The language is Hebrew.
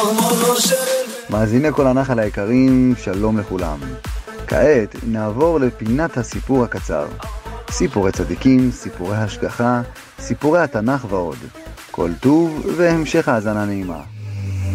מאזיני כל הנחל היקרים, שלום לכולם. כעת נעבור לפינת הסיפור הקצר. סיפורי צדיקים, סיפורי השגחה, סיפורי התנ"ך ועוד. כל טוב והמשך האזנה נעימה.